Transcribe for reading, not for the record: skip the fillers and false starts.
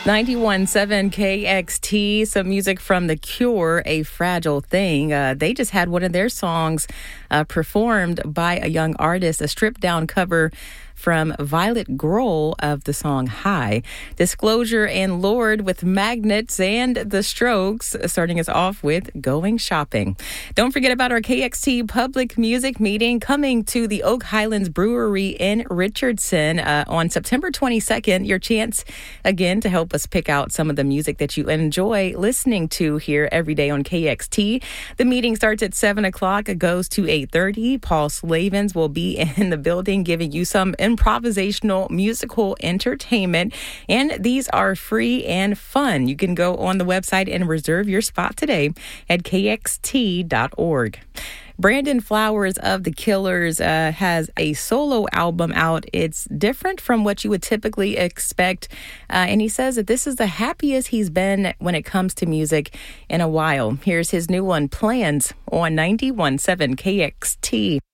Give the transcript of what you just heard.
91.7 KXT, some music from The Cure, A Fragile Thing. They just had one of their songs performed by a young artist, a stripped-down cover from Violet Grohl of the song High. Disclosure and Lord with Magnets and The Strokes, starting us off with Going Shopping. Don't forget about our KXT public music meeting coming to the Oak Highlands Brewery in Richardson on September 22nd. Your chance, again, to help us pick out some of the music that you enjoy listening to here every day on KXT. The meeting starts at 7 o'clock. It goes to 8:30. Paul Slavens will be in the building giving you some improvisational musical entertainment, and these are free and fun. You can go on the website and reserve your spot today at kxt.org. Brandon Flowers of The Killers has a solo album out. It's different from what you would typically expect, and he says that this is the happiest he's been when it comes to music in a while. Here's his new one, Plans, on 91.7 KXT.